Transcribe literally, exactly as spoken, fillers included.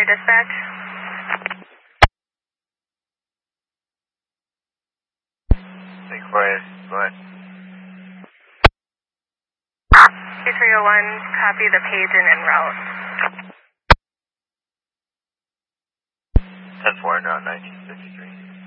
Center Dispatch. Stay quiet. Go ahead. two three oh one, copy the page and en route. ten four, now nineteen fifty-three.